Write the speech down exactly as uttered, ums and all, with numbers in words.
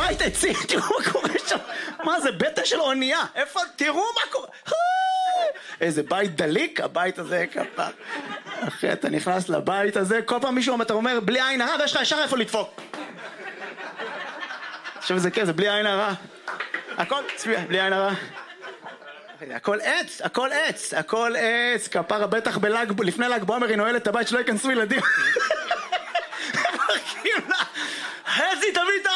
בית עצים, תראו מה קורה שם. מה זה, בטן של אונייה. איפה, תראו מה קורה. איזה בית דליק, הבית הזה כפה. אחי, אתה נכנס לבית הזה, כל פעם מישהו אתה אומר, בלי עין הרע, ויש לך ישר איפה לדפוק. עכשיו זה כן, זה בלי עין הרע. הכל, צביע, בלי עין הרע. הכל עץ, הכל עץ, הכל עץ. כפרה בטח בלג, לפני לג בעומר היא נועלת את הבית שלא ייכנסו ילדים. חזי, תביא את